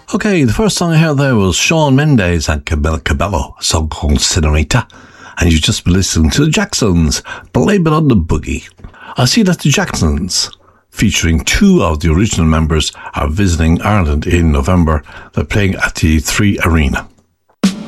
Okay, the first song I heard there was Shawn Mendes and Camila Cabello, a song called Senorita. And you've just been listening to the Jacksons, Blame It on the Boogie. I see that the Jacksons, featuring two of the original members, are visiting Ireland in November. They're playing at the 3 Arena.